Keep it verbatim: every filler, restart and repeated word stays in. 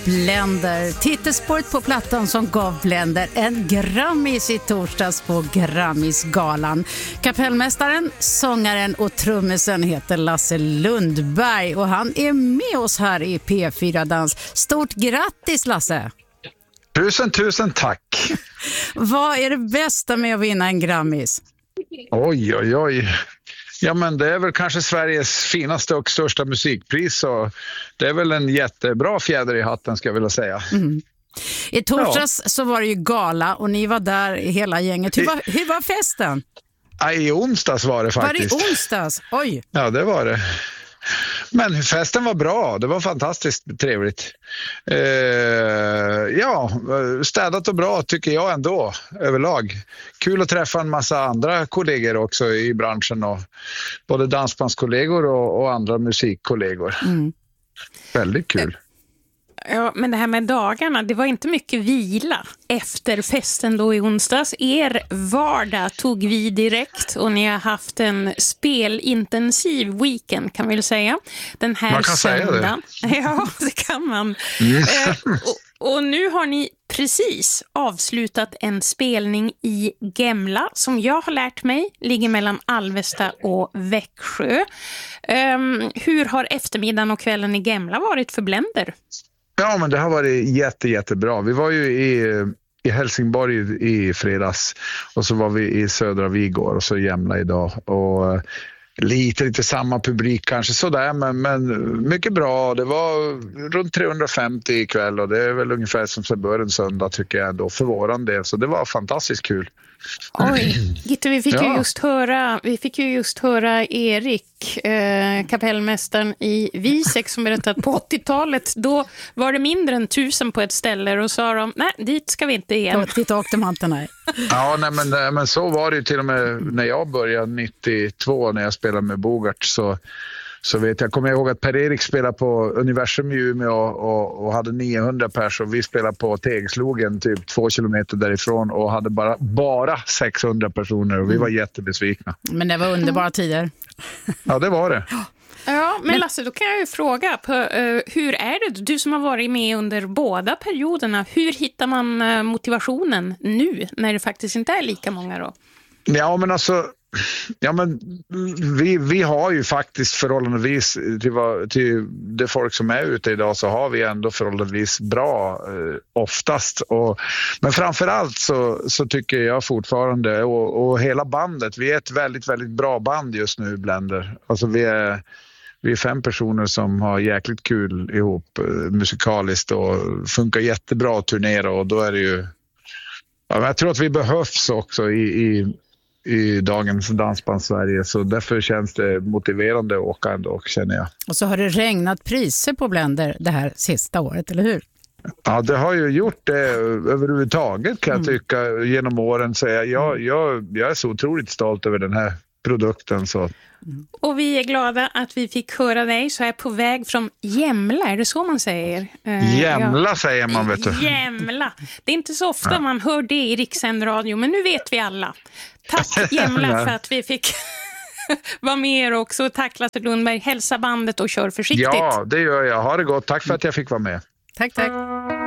Blender, titelspåret på plattan som gav Blender en Grammis i torsdags på Grammisgalan. Kapellmästaren, sångaren och trummisen heter Lasse Lundberg och han är med oss här i P fyra Dans. Stort grattis Lasse! Tusen, tusen tack! Vad är det bästa med att vinna en Grammis? Oj, oj, oj. Ja, men det är väl kanske Sveriges finaste och största musikpris och det är väl en jättebra fjäder i hatten ska jag vilja säga. Mm. I torsdags ja. så var det ju gala och ni var där i hela gänget. Hur var, hur var festen? Ja, i onsdags var det faktiskt. Var det i onsdags? Oj! Ja, det var det. Men festen var bra, det var fantastiskt trevligt. Eh, ja, städat och bra tycker jag ändå överlag. Kul att träffa en massa andra kollegor också i branschen och både dansbandskollegor och, och andra musikkollegor. Mm. Väldigt kul. Ja, men det här med dagarna, det var inte mycket vila efter festen då i onsdags. Er vardag tog vi direkt och ni har haft en spelintensiv weekend kan vi väl säga. Den här man kan söndagen. Säga det. Ja, det kan man. Mm. Eh, och, och nu har ni precis avslutat en spelning i Gemla som jag har lärt mig ligger mellan Alvesta och Växjö. Um, hur har eftermiddagen och kvällen i Gemla varit för Blender? Ja, men det har varit jätte, jättebra. Vi var ju i, i Helsingborg i, i fredags och så var vi i Södra Vigor och så Gemla idag. Och lite, lite samma publik kanske sådär, men, men mycket bra. Det var runt trehundrafemtio ikväll och det är väl ungefär som sig bör en söndag tycker jag ändå för våran del. Så det var fantastiskt kul. Oj, Gitte, vi fick ja. ju just höra vi fick ju just höra Erik, eh, kapellmästaren i Visek som berättade att på åttiotalet då var det mindre än tusen på ett ställe och sa de, nej, dit ska vi inte igen. Dit åkte man inte, nej. Ja, nej, men, men så var det ju till och med när jag började nittiotvå när jag spelade med Bogart så Så vet jag, kommer jag ihåg att Per-Erik spelade på Universum i Umeå och, och, och hade niohundra pers och vi spelade på Tegslogen typ två kilometer därifrån och hade bara, bara sexhundra personer och vi var jättebesvikna. Men det var underbara tider. Ja, det var det. Ja, men Lasse, då kan jag ju fråga, på, uh, hur är det? Du som har varit med under båda perioderna, hur hittar man uh, motivationen nu när det faktiskt inte är lika många då? Ja, men alltså... Ja, men vi, vi har ju faktiskt förhållandevis till, vad, till det folk som är ute idag så har vi ändå förhållandevis bra eh, oftast. Och, men framförallt så, så tycker jag fortfarande och, och hela bandet, vi är ett väldigt, väldigt bra band just nu Blender. Alltså vi är, vi är fem personer som har jäkligt kul ihop eh, musikaliskt och funkar jättebra att turnera och då är det ju, ja, jag tror att vi behövs också i, i i dagens dansband Sverige så därför känns det motiverande att åka ändå, känner jag. Och så har det regnat priser på Blender det här sista året, eller hur? Ja, det har ju gjort det överhuvudtaget kan jag tycka genom åren. Så jag, jag, jag, jag är så otroligt stolt över den här produkten. Så. Och vi är glada att vi fick höra dig så här på väg från Gemla, är det så man säger? Uh, Gemla ja. Säger man, vet du. Gemla. Det är inte så ofta ja. man hör det i Rikssänd radio, men nu vet vi alla. Tack Gemla för att vi fick vara med er också. Tack Lasse Lundberg, hälsa bandet och kör försiktigt. Ja, det gör jag. Ha det gott. Tack för att jag fick vara med. Tack, tack.